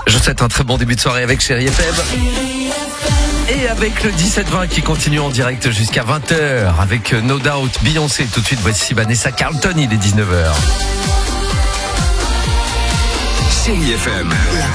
Je vous souhaite un très bon début de soirée avec Chérie FM. Et avec le 17-20 qui continue en direct jusqu'à 20h avec No Doubt, Beyoncé. Tout de suite, voici Vanessa Carlton, il est 19h. Chérie FM, La